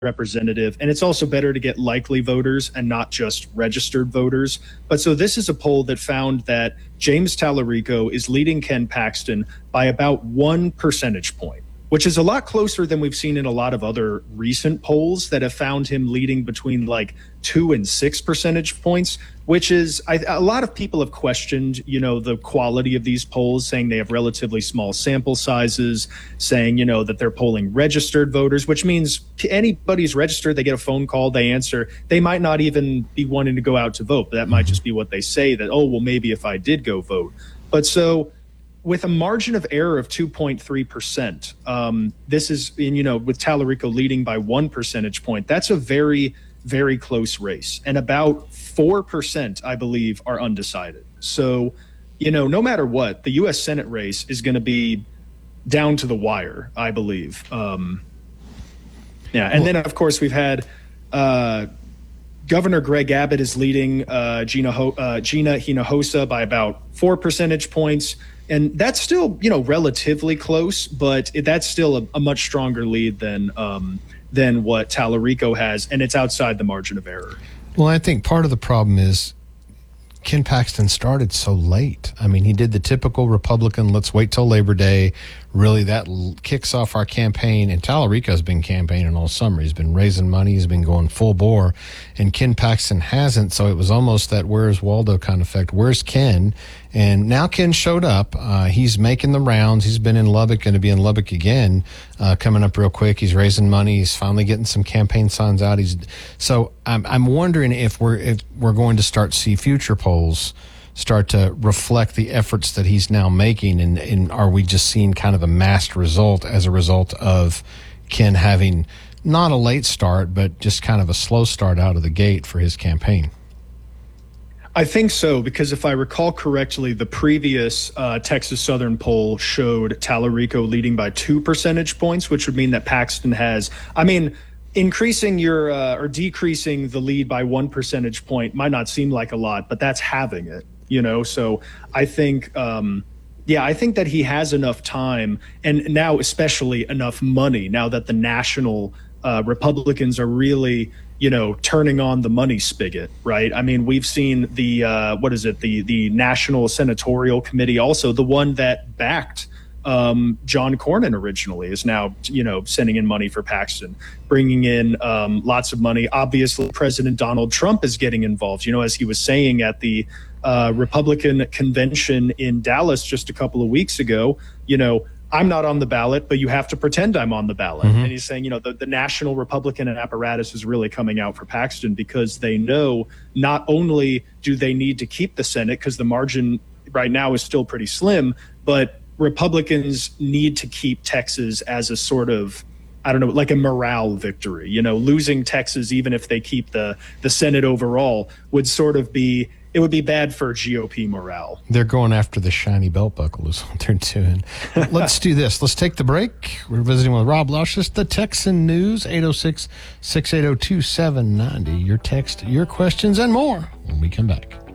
representative, and it's also better to get likely voters and not just registered voters. But so this is a poll that found that James Tallarico is leading Ken Paxton by about 1 percentage point, which is a lot closer than we've seen in a lot of other recent polls that have found him leading between like 2 and 6 percentage points, which is a lot of people have questioned, the quality of these polls, saying they have relatively small sample sizes, saying, that they're polling registered voters, which means anybody's registered, they get a phone call, they answer. They might not even be wanting to go out to vote, but that might just be what they say, that, oh, well, maybe if I did go vote. But so with a margin of error of 2.3%, this is, with Tallarico leading by 1 percentage point, that's a very, very close race. And about 4%, I believe, are undecided. So, no matter what, the U.S. Senate race is going to be down to the wire, I believe. And then, of course, we've had Governor Greg Abbott is leading Gina Hinojosa by about 4 percentage points. And that's still, relatively close, but that's still a much stronger lead than what Tallarico has, and it's outside the margin of error. Well, I think part of the problem is Ken Paxton started so late. I mean, he did the typical Republican, let's wait till Labor Day. Really, that kicks off our campaign. And Tallarico's been campaigning all summer. He's been raising money. He's been going full bore. And Ken Paxton hasn't. So it was almost that where's Waldo kind of effect. Where's Ken? And now Ken showed up. He's making the rounds. He's been in Lubbock, going to be in Lubbock again, coming up real quick. He's raising money. He's finally getting some campaign signs out. So I'm wondering if we're going to start to see future polls start to reflect the efforts that he's now making, and are we just seeing kind of a masked result as a result of Ken having not a late start, but just kind of a slow start out of the gate for his campaign? I think so, because if I recall correctly, the previous Texas Southern poll showed Tallarico leading by 2 percentage points, which would mean that Paxton has, increasing or decreasing the lead by 1 percentage point might not seem like a lot, but that's having it, So I think, I think that he has enough time, and now especially enough money, now that the national Republicans are really, turning on the money spigot, right? I mean, we've seen the National Senatorial Committee, also the one that backed John Cornyn originally, is now, sending in money for Paxton, bringing in lots of money. Obviously, President Donald Trump is getting involved, as he was saying at the Republican convention in Dallas just a couple of weeks ago, I'm not on the ballot, but you have to pretend I'm on the ballot. Mm-hmm. And he's saying, the national Republican apparatus is really coming out for Paxton because they know not only do they need to keep the Senate, because the margin right now is still pretty slim, but Republicans need to keep Texas as a sort of, like a morale victory. Losing Texas, even if they keep the Senate overall, would sort of be, it would be bad for GOP morale. They're going after the shiny belt buckle is what they're doing. Let's do this. Let's take the break. We're visiting with Rob Luscious, the Texan News, 806-680-2790. Your text, your questions, and more when we come back.